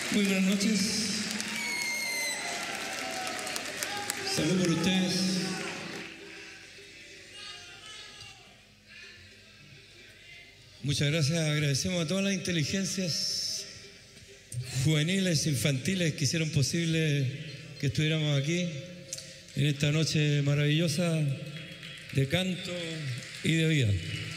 Muy buenas noches. Salud por ustedes. Muchas gracias. Agradecemos a todas las inteligencias juveniles, infantiles que hicieron posible que estuviéramos aquí en esta noche maravillosa de canto y de vida.